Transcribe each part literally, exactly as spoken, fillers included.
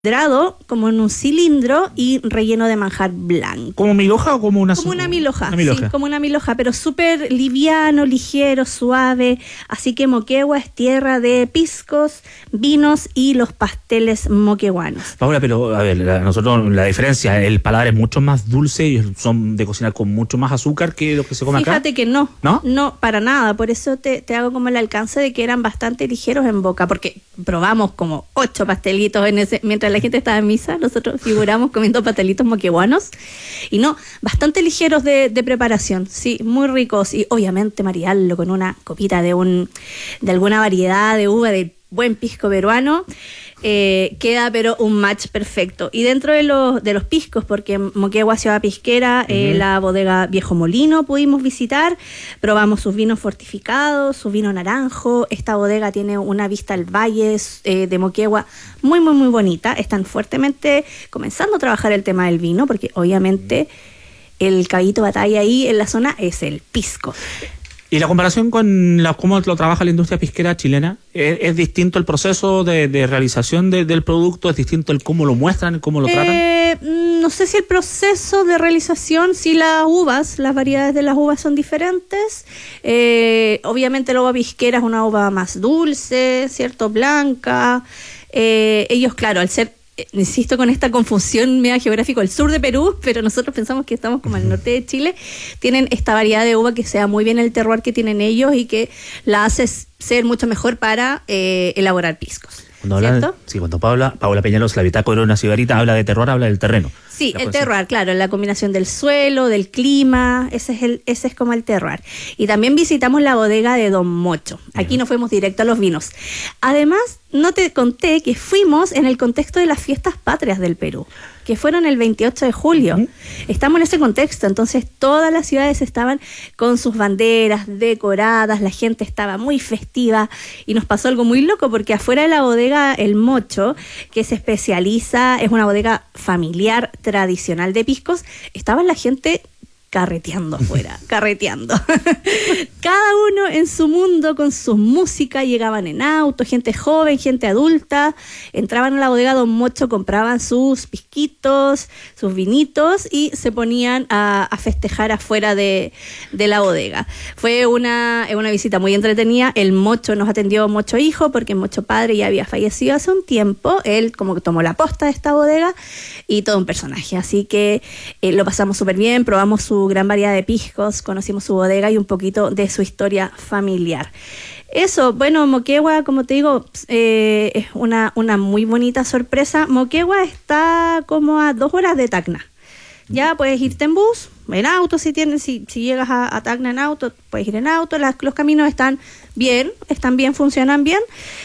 Hidrado como en un cilindro y relleno de manjar blanco. ¿Como milhoja o como una Como una milhoja, una milhoja. sí, como una milhoja, pero súper liviano, ligero, suave. Así que Moquegua es tierra de piscos, vinos y los pasteles moqueguanos. Paula, pero a ver, la, nosotros la diferencia, el paladar es mucho más dulce y son de cocinar con mucho más azúcar que lo que se come Fíjate acá. Fíjate que no, no, no, para nada. Por eso te, te hago como el alcance de que eran bastante ligeros en boca, porque probamos como ocho pastelitos en ese, mientras la gente estaba en misa, nosotros figuramos comiendo pastelitos moqueguanos y no, bastante ligeros de, de preparación, sí, muy ricos y obviamente maridarlo con una copita de un de alguna variedad de uva de buen pisco peruano. Eh, queda pero un match perfecto. Y dentro de los de los piscos, porque Moquegua ciudad pisquera, uh-huh. eh, la bodega Viejo Molino pudimos visitar, probamos sus vinos fortificados, su vino naranjo. Esta bodega tiene una vista al valle eh, de Moquegua muy muy muy bonita. Están fuertemente comenzando a trabajar el tema del vino, porque obviamente el caballito batalla ahí en la zona es el pisco. ¿Y la comparación con la, cómo lo trabaja la industria pisquera chilena? ¿Es, es distinto el proceso de, de realización de, del producto? ¿Es distinto el cómo lo muestran, cómo lo tratan? Eh, no sé si el proceso de realización, si las uvas, las variedades de las uvas son diferentes. Eh, obviamente la uva pisquera es una uva más dulce, ¿cierto? Blanca. Eh, ellos, claro, al ser... insisto con esta confusión media geográfica, el sur de Perú, pero nosotros pensamos que estamos como al norte de Chile, tienen esta variedad de uva que se da muy bien el terroir que tienen ellos y que la hace ser mucho mejor para eh, elaborar piscos. Cuando ¿cierto? Habla, sí, cuando Paula, Paula Peñalos, la bitácora de una cibarita, habla de terroir, habla del terreno. Sí, el terroir, claro, la combinación del suelo, del clima, ese es el, ese es como el terroir. Y también visitamos la bodega de Don Mocho. Aquí nos fuimos directo a los vinos. Además, no te conté que fuimos en el contexto de las fiestas patrias del Perú, que fueron el veintiocho de julio. Uh-huh. Estamos en ese contexto, entonces todas las ciudades estaban con sus banderas decoradas, la gente estaba muy festiva y nos pasó algo muy loco porque afuera de la bodega El Mocho, que se especializa, es una bodega familiar tradicional de piscos, estaba la gente carreteando afuera, carreteando. Cada uno en su mundo con su música, llegaban en auto, gente joven, gente adulta, entraban a la bodega Don Mocho, compraban sus pisquitos, sus vinitos y se ponían a, a festejar afuera de, de la bodega. Fue una, una visita muy entretenida. El Mocho nos atendió Mocho hijo, porque Mocho padre ya había fallecido hace un tiempo. Él como que tomó la posta de esta bodega y todo un personaje. Así que eh, lo pasamos súper bien, probamos su gran variedad de piscos, conocimos su bodega y un poquito de su historia familiar. Eso, bueno, Moquegua, como te digo, eh, es una, una muy bonita sorpresa. Moquegua está como a dos horas de Tacna. Ya puedes irte en bus, en auto, si tienes, si, si llegas a, a Tacna en auto, puedes ir en auto. Las, los caminos están bien, están bien, funcionan bien.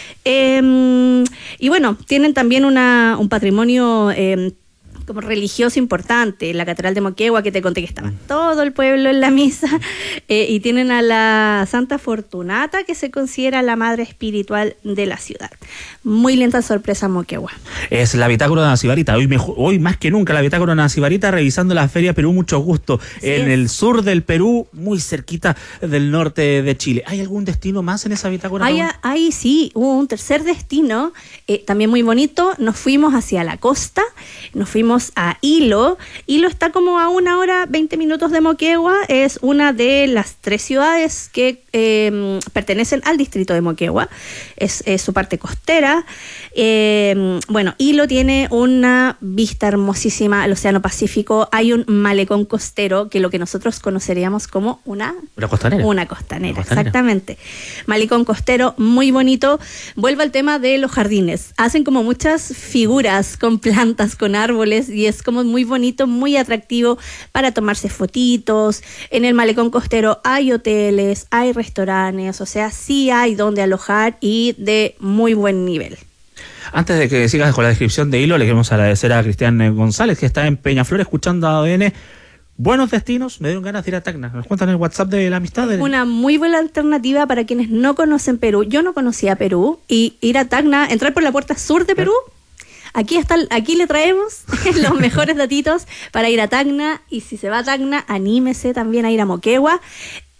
Eh, y bueno, tienen también una, un patrimonio eh, como religioso importante, la Catedral de Moquegua, que te conté que estaba todo el pueblo en la misa, eh, y tienen a la Santa Fortunata, que se considera la madre espiritual de la ciudad. Muy lenta sorpresa Moquegua. Es la bitácora de la cibarita, hoy, mejor, hoy más que nunca la bitácora de la cibarita, revisando la Feria Perú, mucho gusto, sí, en es. el sur del Perú, muy cerquita del norte de Chile. ¿Hay algún destino más en esa bitácora? Hay, hay sí, hubo un tercer destino, eh, también muy bonito. Nos fuimos hacia la costa, nos fuimos a Hilo. Hilo está como a una hora, veinte minutos de Moquegua. Es una de las tres ciudades que eh, pertenecen al distrito de Moquegua. Es, es su parte costera. Eh, bueno, Hilo tiene una vista hermosísima al Océano Pacífico. Hay un malecón costero, que lo que nosotros conoceríamos como una... Una costanera. Una costanera, una costanera. Exactamente. Malecón costero, muy bonito. Vuelvo al tema de los jardines. Hacen como muchas figuras con plantas, con árboles, y es como muy bonito, muy atractivo para tomarse fotitos. En el malecón costero hay hoteles, hay restaurantes, o sea, sí hay donde alojar y de muy buen nivel. Antes de que sigas con la descripción de Hilo, le queremos agradecer a Cristian González, que está en Peñaflor escuchando A D N. Buenos destinos, me dieron ganas de ir a Tacna. Nos cuentan en el WhatsApp de la amistad. De... Una muy buena alternativa para quienes no conocen Perú. Yo no conocía Perú, y ir a Tacna, entrar por la puerta sur de Perú. Aquí está, aquí le traemos los mejores datitos para ir a Tacna, y si se va a Tacna, anímese también a ir a Moquegua y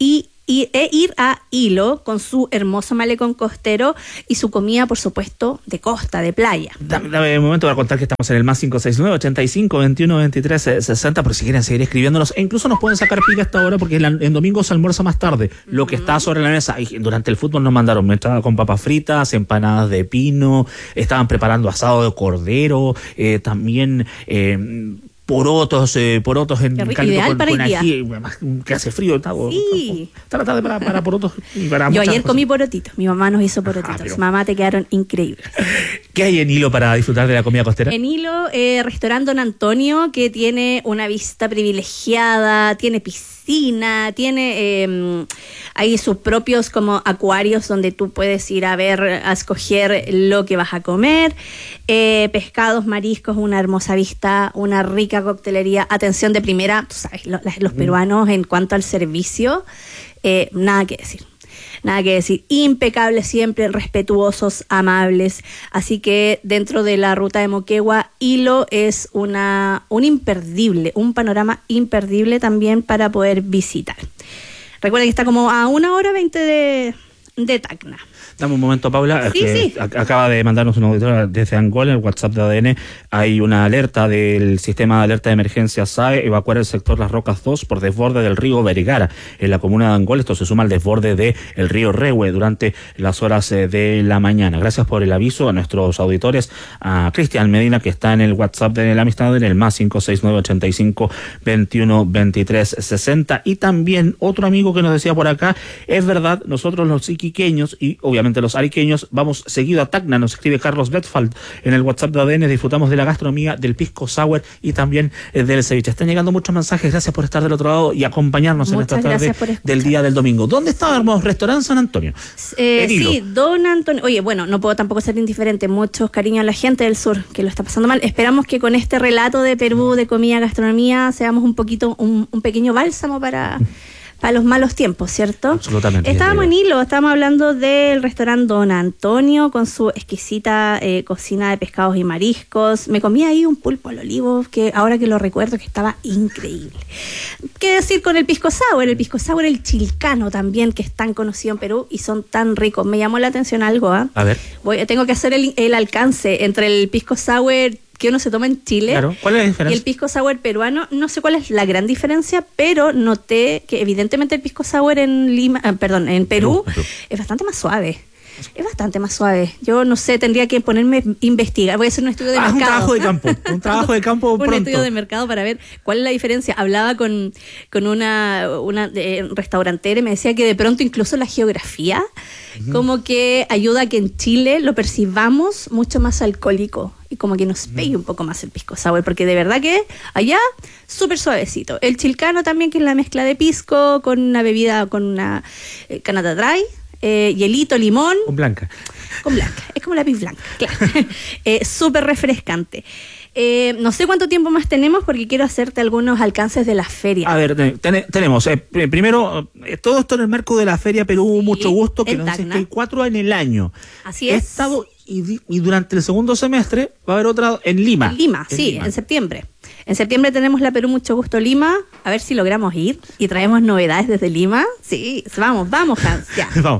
y, e ir a Hilo con su hermoso malecón costero y su comida, por supuesto, de costa, de playa. Dame, dame un momento para contar que estamos en el más cinco seis nueve, ochenta y cinco, veintiuno, veintitrés, sesenta, por si quieren seguir escribiéndonos. E incluso nos pueden sacar pica a esta hora porque en, en domingo se almuerza más tarde. Lo uh-huh. que está sobre la mesa, y durante el fútbol nos mandaron entrada con papas fritas, empanadas de pino, estaban preparando asado de cordero, eh, también... Eh, porotos, eh, porotos en caldo con, con ají, que hace frío. Está, sí. Está la tarde para, para porotos y para Yo ayer cosas. Comí porotitos, mi mamá nos hizo porotitos. Ah, pero... Mamá, te quedaron increíbles. ¿Qué hay en Hilo para disfrutar de la comida costera? En Hilo, eh, restaurante Don Antonio, que tiene una vista privilegiada, tiene piscina, tiene eh, ahí sus propios como acuarios donde tú puedes ir a ver, a escoger lo que vas a comer, eh, pescados, mariscos, una hermosa vista, una rica coctelería, atención de primera, tú sabes, los, los peruanos en cuanto al servicio, eh, nada que decir. Nada que decir, impecables siempre, respetuosos, amables. Así que dentro de la ruta de Moquegua, Hilo es una un imperdible, un panorama imperdible también para poder visitar. Recuerda que está como a una hora veinte de, de Tacna. Dame un momento, Paula, sí, que sí. acaba de mandarnos una auditora desde Angola, en el WhatsApp de A D N. Hay una alerta del sistema de alerta de emergencia S A E, evacuar el sector Las Rocas dos por desborde del río Vergara, en la comuna de Angola. Esto se suma al desborde del río Rehue durante las horas de la mañana. Gracias por el aviso a nuestros auditores, a Cristian Medina, que está en el WhatsApp de la amistad, en el más cinco seis nueve, ochenta y cinco, veintiuno, veintitrés, sesenta. Y también otro amigo que nos decía por acá, es verdad, nosotros los iquiqueños y obviamente los ariqueños vamos seguido a Tacna, nos escribe Carlos Betfald en el WhatsApp de A D N, disfrutamos de la gastronomía, del pisco sour y también eh, del ceviche. Están llegando muchos mensajes, gracias por estar del otro lado y acompañarnos Muchas en esta tarde del día del domingo. ¿Dónde estábamos? Restaurante San Antonio. Eh, sí, Don Antonio. Oye, bueno, no puedo tampoco ser indiferente, muchos cariños a la gente del sur que lo está pasando mal. Esperamos que con este relato de Perú, de comida, gastronomía, seamos un poquito, un, un pequeño bálsamo para... para los malos tiempos, ¿cierto? Absolutamente. Estábamos en Hilo, estábamos hablando del restaurante Don Antonio con su exquisita eh, cocina de pescados y mariscos. Me comí ahí un pulpo al olivo que ahora que lo recuerdo que estaba increíble. ¿Qué decir con el pisco sour? El pisco sour, el chilcano también, que es tan conocido en Perú y son tan ricos. Me llamó la atención algo, ¿ah? ¿eh? A ver. Voy, tengo que hacer el, el alcance entre el pisco sour que uno se toma en Chile. Claro. ¿Cuál es la diferencia? Y el pisco sour peruano, no sé cuál es la gran diferencia, pero noté que evidentemente el pisco sour en Lima, eh, perdón, en Perú, Perú, Perú es bastante más suave. Es bastante más suave. Yo no sé, tendría que ponerme a investigar. Voy a hacer un estudio de ah, mercado. Un trabajo de campo. Un trabajo de campo un pronto. estudio de mercado para ver cuál es la diferencia. Hablaba con, con una, una eh, restaurantera y me decía que de pronto incluso la geografía uh-huh. como que ayuda a que en Chile lo percibamos mucho más alcohólico y como que nos pegue uh-huh. un poco más el pisco sour, porque de verdad que allá súper suavecito. El chilcano también, que es la mezcla de pisco con una bebida, con una eh, Canada Dry. Eh, hielito, limón. Con blanca. Con blanca. Es como la pis blanca, claro. eh, Súper refrescante. Eh, no sé cuánto tiempo más tenemos porque quiero hacerte algunos alcances de la feria. A ver, ten, tenemos, eh, primero, eh, todo esto en el marco de la Feria Perú, sí, mucho gusto, que nos dicen que hay cuatro en el año. Así es. He estado, y, y durante el segundo semestre va a haber otra en Lima. En Lima, en sí, Lima. en septiembre. En septiembre tenemos la Perú Mucho Gusto Lima, a ver si logramos ir y traemos novedades desde Lima. Sí, vamos, vamos, Hans, ya. Vamos.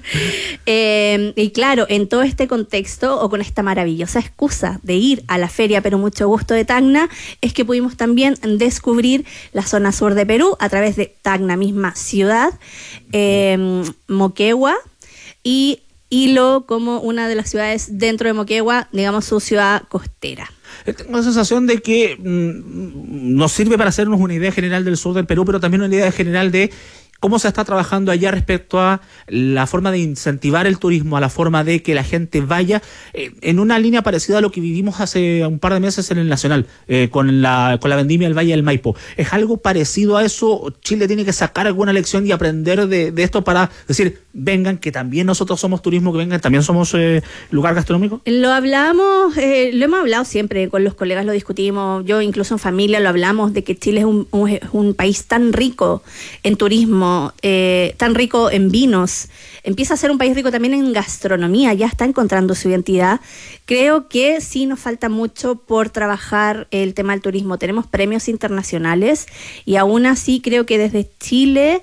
eh, y claro, en todo este contexto o con esta maravillosa excusa de ir a la Feria Perú Mucho Gusto de Tacna, es que pudimos también descubrir la zona sur de Perú a través de Tacna misma ciudad, eh, Moquegua y Hilo como una de las ciudades dentro de Moquegua, digamos su ciudad costera. Tengo la sensación de que mmm, nos sirve para hacernos una idea general del sur del Perú, pero también una idea general de cómo se está trabajando allá respecto a la forma de incentivar el turismo, a la forma de que la gente vaya eh, en una línea parecida a lo que vivimos hace un par de meses en el Nacional, eh, con la con la vendimia del Valle del Maipo. ¿Es algo parecido a eso? ¿Chile tiene que sacar alguna lección y aprender de, de esto para decir, vengan, que también nosotros somos turismo, que vengan, también somos eh, lugar gastronómico? Lo hablamos, eh, lo hemos hablado siempre, con los colegas lo discutimos, yo incluso en familia lo hablamos, de que Chile es un, un, un país tan rico en turismo, turismo, eh, tan rico en vinos, empieza a ser un país rico también en gastronomía, ya está encontrando su identidad. Creo que sí nos falta mucho por trabajar el tema del turismo. Tenemos premios internacionales y aún así creo que desde Chile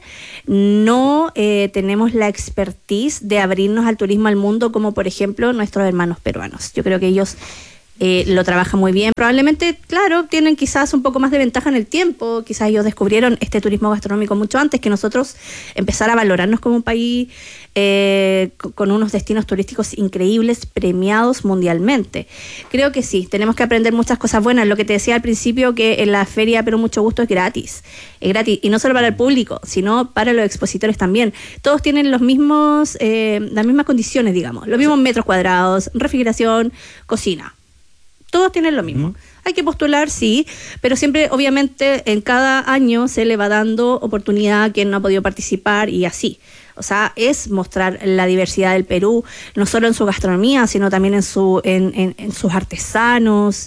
no eh, tenemos la expertise de abrirnos al turismo al mundo como por ejemplo nuestros hermanos peruanos. Yo creo que ellos Eh, lo trabaja muy bien. Probablemente, claro, tienen quizás un poco más de ventaja en el tiempo. Quizás ellos descubrieron este turismo gastronómico mucho antes que nosotros empezar a valorarnos como un país eh, con unos destinos turísticos increíbles, premiados mundialmente. Creo que sí, tenemos que aprender muchas cosas buenas. Lo que te decía al principio, que en la feria Perú Mucho Gusto es gratis. Es gratis, y no solo para el público, sino para los expositores también. Todos tienen los mismos, eh, las mismas condiciones, digamos, los mismos metros cuadrados, refrigeración, cocina. Todos tienen lo mismo. Uh-huh. Hay que postular, sí, pero siempre, obviamente, en cada año se le va dando oportunidad a quien no ha podido participar y así. O sea, es mostrar la diversidad del Perú, no solo en su gastronomía, sino también en, su, en, en, en sus artesanos,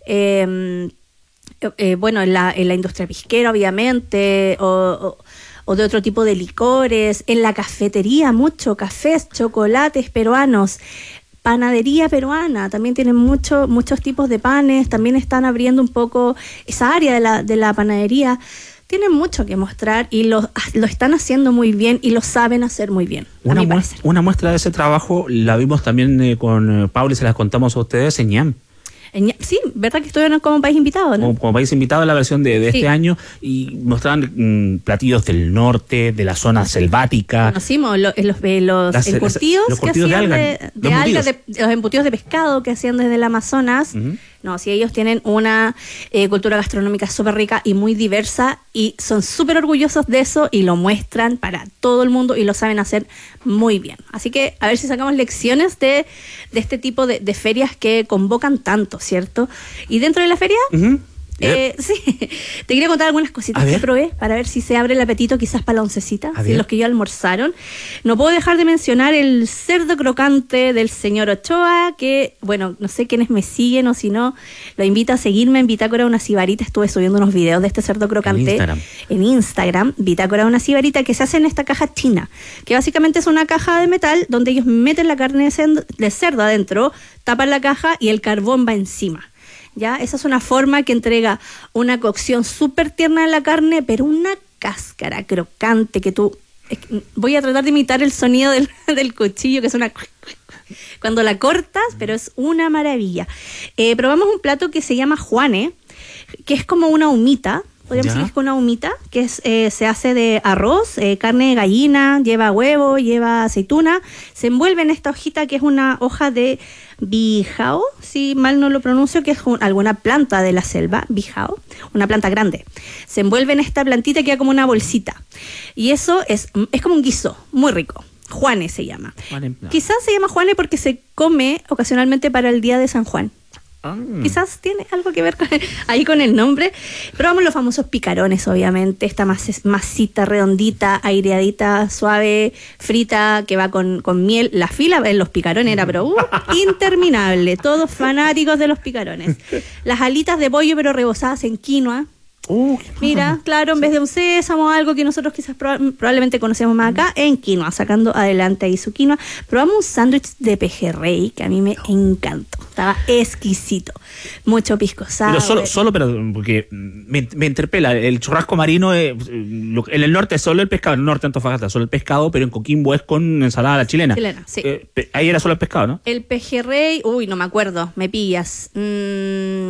eh, eh, bueno, en la, en la industria pisquera, obviamente, o... o o de otro tipo de licores, en la cafetería, mucho, cafés, chocolates peruanos, panadería peruana, también tienen mucho, muchos tipos de panes, también están abriendo un poco esa área de la, de la panadería. Tienen mucho que mostrar y lo, lo están haciendo muy bien y lo saben hacer muy bien. Una, muestra, una muestra de ese trabajo la vimos también eh, con eh, Paula y se las contamos a ustedes en ñam. Sí, ¿verdad que estuvieron como país invitado, no? Como, como país invitado en la versión de, de sí. este año y mostraban mmm, platillos del norte, de la zona selvática. Conocimos lo, los, los, Las, encurtidos los que curtidos hacían de, de, alga, de los, alga de, los embutidos de pescado que hacían desde el Amazonas. Uh-huh. No, sí, ellos tienen una eh, cultura gastronómica súper rica y muy diversa y son súper orgullosos de eso y lo muestran para todo el mundo y lo saben hacer muy bien. Así que a ver si sacamos lecciones de, de este tipo de, de ferias que convocan tanto, ¿cierto? Y dentro de la feria... Uh-huh. Eh, sí, te quería contar algunas cositas que probé para ver si se abre el apetito quizás para la oncecita, si los que ya almorzaron. No puedo dejar de mencionar el cerdo crocante del señor Ochoa, que, bueno, no sé quiénes me siguen o si no, lo invito a seguirme en Bitácora de una Sibarita. Estuve subiendo unos videos de este cerdo crocante en Instagram, en Instagram Bitácora de una Sibarita, que se hace en esta caja china, que básicamente es una caja de metal donde ellos meten la carne de cerdo adentro, tapan la caja y el carbón va encima. ¿Ya? Esa es una forma que entrega una cocción súper tierna en la carne, pero una cáscara crocante que tú... Voy a tratar de imitar el sonido del, del cuchillo, que es una... Cuando la cortas, pero es una maravilla. Eh, probamos un plato que se llama Juane, que es como una humita. Podríamos decir que es con una humita, que es, eh, se hace de arroz, eh, carne de gallina, lleva huevo, lleva aceituna. Se envuelve en esta hojita que es una hoja de bijao, si mal no lo pronuncio, que es un, alguna planta de la selva, bijao, una planta grande. Se envuelve en esta plantita y queda como una bolsita. Y eso es, es como un guiso, muy rico. Juane se llama. Juane, no. Quizás se llama Juane porque se come ocasionalmente para el día de San Juan. Mm. Quizás tiene algo que ver con el, ahí con el nombre. Probamos los famosos picarones, obviamente. Esta mas, masita redondita, aireadita, suave, frita, que va con, con miel. La fila en los picarones era pero uh, interminable. Todos fanáticos de los picarones. Las alitas de pollo pero rebozadas en quinoa. Uh, Mira, claro, en vez de un sésamo, algo que nosotros quizás prob- probablemente conocemos más acá, en quinoa, sacando adelante ahí su quinoa. Probamos un sándwich de pejerrey que a mí me encantó. Estaba exquisito. Mucho pisco sour. Pero solo, solo pero porque me, me interpela. El churrasco marino, eh, en el norte es solo el pescado, en el norte de Antofagasta solo el pescado, pero en Coquimbo es con ensalada a la chilena. Chilena, sí. Eh, ahí era solo el pescado, ¿no? El pejerrey, uy, no me acuerdo, me pillas. Mm,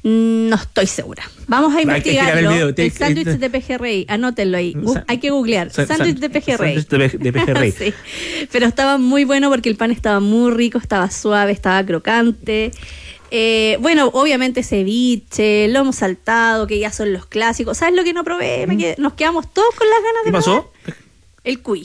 no estoy segura. Vamos a investigar. El, video, el sándwich de pejerrey, anótenlo ahí. Uh, hay que googlear. Sándwich de pejerrey. Sándwich de pejerrey. Sí. Pero estaba muy bueno porque el pan estaba muy rico, estaba suave, estaba crocante. Eh, bueno, obviamente ceviche, lomo saltado, que ya son los clásicos. ¿Sabes lo que no probé? Me quedé, nos quedamos todos con las ganas de ¿Qué pasó? probar. El cuy.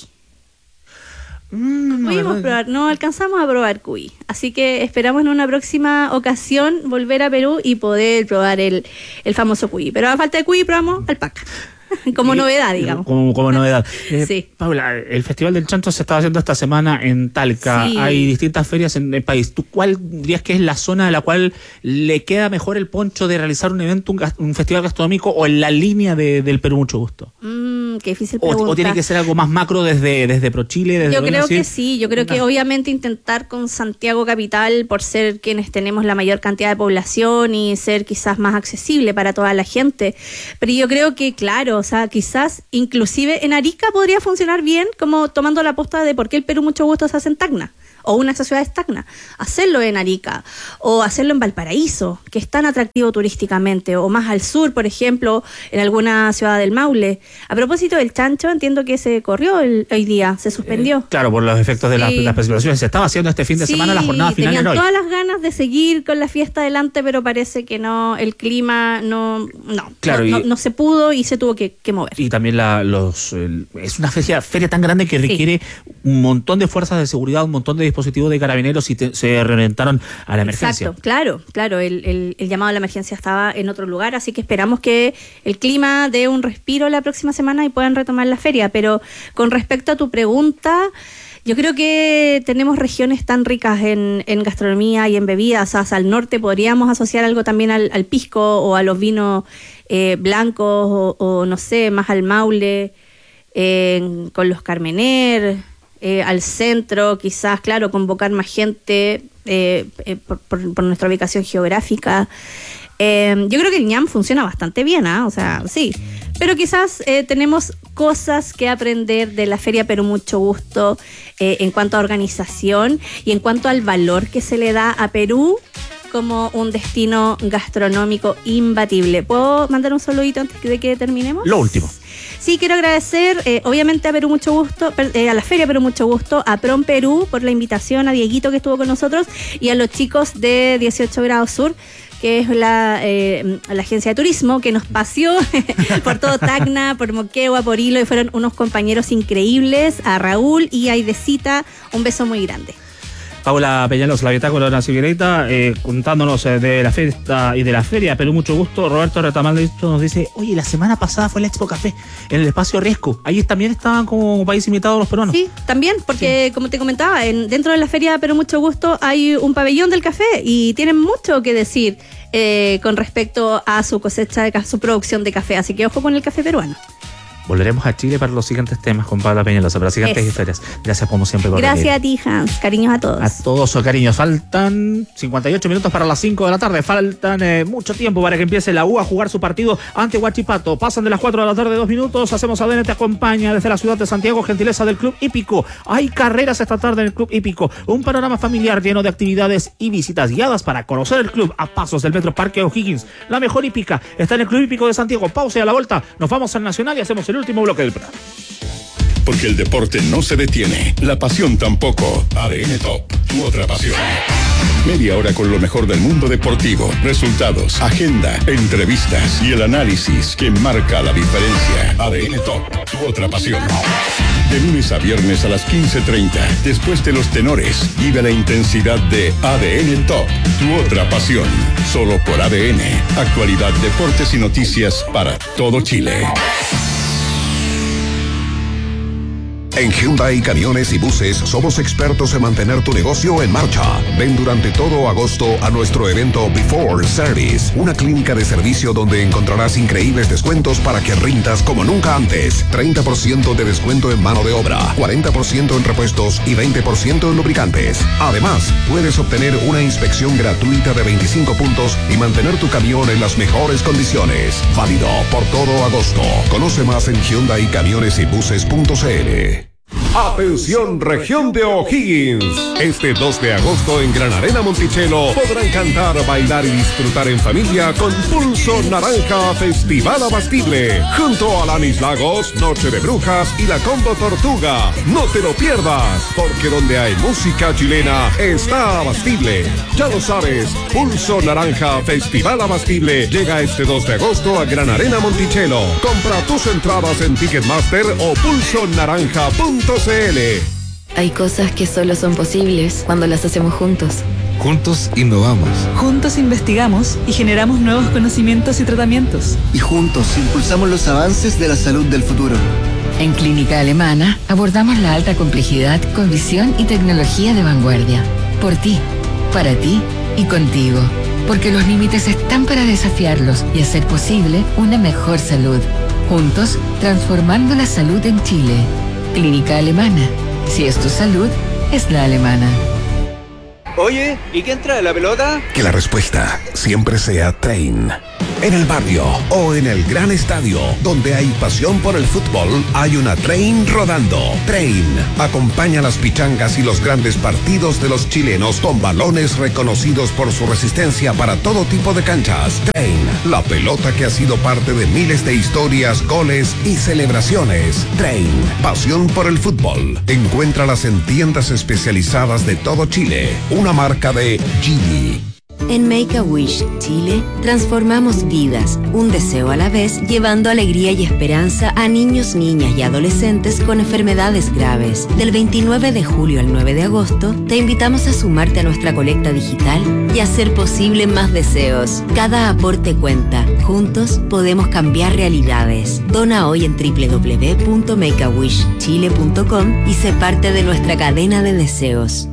Mm, Pudimos no, probar, no alcanzamos a probar cuy, así que esperamos en una próxima ocasión volver a Perú y poder probar el, el famoso cuy, pero a falta de cuy probamos alpaca como y, novedad, digamos. Como, como novedad. Eh, sí. Paula, el Festival del Chancho se estaba haciendo esta semana en Talca. Sí. Hay distintas ferias en el país. ¿Tú cuál dirías que es la zona a la cual le queda mejor el poncho de realizar un evento, un, un festival gastronómico o en la línea de, del Perú Mucho Gusto? Mm. Mm, qué difícil o, pregunta. ¿O tiene que ser algo más macro desde, desde ProChile? Desde, yo creo decir, que sí, yo creo que no. obviamente intentar con Santiago Capital, por ser quienes tenemos la mayor cantidad de población y ser quizás más accesible para toda la gente, pero yo creo que claro, o sea, quizás inclusive en Arica podría funcionar bien, como tomando la posta de por qué el Perú Mucho Gusto se hace en Tacna, o una de esas ciudades Tacna, hacerlo en Arica, o hacerlo en Valparaíso, que es tan atractivo turísticamente, o más al sur, por ejemplo, en alguna ciudad del Maule. A propósito del chancho, entiendo que se corrió el, hoy día, se suspendió. Eh, claro, por los efectos de sí. las, las precipitaciones. Se estaba haciendo este fin de sí, semana la jornada final tenían en hoy. todas las ganas de seguir con la fiesta adelante, pero parece que no, el clima no, no, claro, no, y, no, no se pudo y se tuvo que, que mover. Y también la, los el, es una feria, feria tan grande que requiere sí. un montón de fuerzas de seguridad, un montón de dispositivos de carabineros y te, se reorientaron a la emergencia. Exacto, claro, claro, el, el, el llamado a la emergencia estaba en otro lugar, así que esperamos que el clima dé un respiro la próxima semana y puedan retomar la feria, pero con respecto a tu pregunta, yo creo que tenemos regiones tan ricas en, en gastronomía y en bebidas, o sea, al norte podríamos asociar algo también al, al pisco o a los vinos eh, blancos o, o no sé, más al Maule, eh, con los Carmener. Eh, al centro, quizás, claro, convocar más gente eh, eh, por, por, por nuestra ubicación geográfica. Eh, yo creo que el ñam funciona bastante bien, ¿eh? O sea, sí. Pero quizás eh, tenemos cosas que aprender de la Feria Perú Mucho Gusto eh, en cuanto a organización y en cuanto al valor que se le da a Perú como un destino gastronómico imbatible. ¿Puedo mandar un saludito antes de que terminemos? Lo último. Sí, quiero agradecer eh, obviamente a Perú Mucho Gusto, eh, a la Feria Perú Mucho Gusto, a Prom Perú por la invitación, a Dieguito que estuvo con nosotros y a los chicos de dieciocho grados sur, que es la, eh, la agencia de turismo que nos paseó por todo Tacna, por Moquegua, por Hilo, y fueron unos compañeros increíbles, a Raúl y a Aidecita, un beso muy grande. Paula Peñalos, la bitácora nacionalista, eh, contándonos eh, de la fiesta y de la feria, pero mucho gusto. Roberto Retamal nos dice, oye, la semana pasada fue el Expo Café en el espacio Riesco. Ahí también estaban como país invitados los peruanos. Sí, también, porque sí. como te comentaba, en, dentro de la feria Pero Mucho Gusto hay un pabellón del café y tienen mucho que decir eh, con respecto a su cosecha, de su producción de café. Así que ojo con el café peruano. Volveremos a Chile para los siguientes temas con Paula Peñalosa, para las siguientes Eso. historias. Gracias como siempre por Gracias venir. a ti, Hans. Cariños a todos. A todos o cariños. Faltan cincuenta y ocho minutos para las cinco de la tarde. Faltan eh, mucho tiempo para que empiece la U a jugar su partido ante Huachipato. Pasan de las cuatro de la tarde, dos minutos. Hacemos A D N Te acompaña desde la ciudad de Santiago, gentileza del Club Hípico. Hay carreras esta tarde en el Club Hípico. Un panorama familiar lleno de actividades y visitas guiadas para conocer el club a pasos del Metro Parque O'Higgins. La mejor hípica está en el Club Hípico de Santiago. Pausa y a la vuelta nos vamos al Nacional y hacemos el último bloque del programa. Porque el deporte no se detiene, la pasión tampoco. A D N Top, tu otra pasión. Media hora con lo mejor del mundo deportivo, resultados, agenda, entrevistas y el análisis que marca la diferencia. A D N Top, tu otra pasión. De lunes a viernes a las quince treinta, después de los tenores, vive la intensidad de A D N Top, tu otra pasión. Solo por A D N, actualidad, deportes y noticias para todo Chile. En Hyundai Camiones y Buses somos expertos en mantener tu negocio en marcha. Ven durante todo agosto a nuestro evento Before Service, una clínica de servicio donde encontrarás increíbles descuentos para que rindas como nunca antes. treinta por ciento de descuento en mano de obra, cuarenta por ciento en repuestos y veinte por ciento en lubricantes. Además, puedes obtener una inspección gratuita de veinticinco puntos y mantener tu camión en las mejores condiciones. Válido por todo agosto. Conoce más en hyundai camiones y buses punto c l. Atención, región de O'Higgins. Este dos de agosto en Gran Arena Monticello podrán cantar, bailar y disfrutar en familia con Pulso Naranja Festival Abastible. Junto a Lanis Lagos, Noche de Brujas y la Combo Tortuga. No te lo pierdas, porque donde hay música chilena está Abastible. Ya lo sabes, Pulso Naranja Festival Abastible llega este dos de agosto a Gran Arena Monticello. Compra tus entradas en Ticketmaster o pulso naranja punto c l. Hay cosas que solo son posibles cuando las hacemos juntos. Juntos innovamos. Juntos investigamos y generamos nuevos conocimientos y tratamientos. Y juntos impulsamos los avances de la salud del futuro. En Clínica Alemana abordamos la alta complejidad con visión y tecnología de vanguardia. Por ti, para ti y contigo. Porque los límites están para desafiarlos y hacer posible una mejor salud. Juntos, transformando la salud en Chile. Clínica Alemana. Si es tu salud, es la alemana. Oye, ¿y quién trae la pelota? Que la respuesta siempre sea Train. En el barrio o en el gran estadio, donde hay pasión por el fútbol, hay una Train rodando. Train acompaña las pichangas y los grandes partidos de los chilenos con balones reconocidos por su resistencia para todo tipo de canchas. Train, la pelota que ha sido parte de miles de historias, goles y celebraciones. Train, pasión por el fútbol. Encuéntralas en tiendas especializadas de todo Chile. Una marca de Gini. En Make-A-Wish Chile, transformamos vidas, un deseo a la vez, llevando alegría y esperanza a niños, niñas y adolescentes con enfermedades graves. Del veintinueve de julio al nueve de agosto, te invitamos a sumarte a nuestra colecta digital y hacer posible más deseos. Cada aporte cuenta. Juntos podemos cambiar realidades. Dona hoy en doble u doble u doble u punto make a wish chile punto com y sé parte de nuestra cadena de deseos.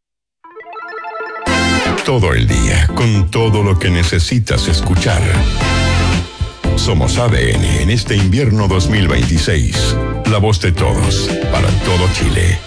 Todo el día, con todo lo que necesitas escuchar. Somos A D N en este invierno dos mil veintiséis. La voz de todos, para todo Chile.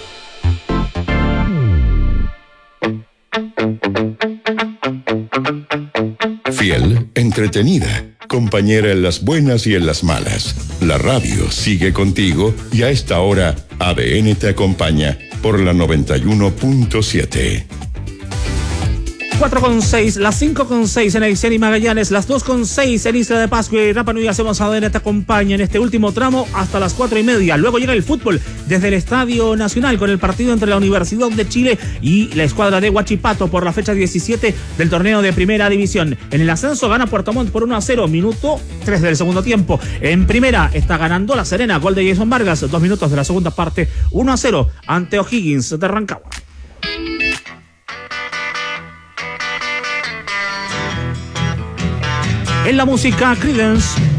Fiel, entretenida, compañera en las buenas y en las malas. La radio sigue contigo y a esta hora A D N te acompaña por la noventa y uno punto siete. cuatro con seis, las cinco con seis en Aysén y Magallanes, las dos con seis en Isla de Pascua y Rapa Nui. Hacemos A D N te acompaña en este último tramo hasta las cuatro y media. Luego llega el fútbol desde el Estadio Nacional con el partido entre la Universidad de Chile y la escuadra de Huachipato por la fecha diecisiete del torneo de Primera División. En el ascenso gana Puerto Montt por uno a cero, minuto tres del segundo tiempo. En Primera está ganando La Serena, gol de Jason Vargas, dos minutos de la segunda parte, uno a cero ante O'Higgins de Rancagua. En la música, Creedence.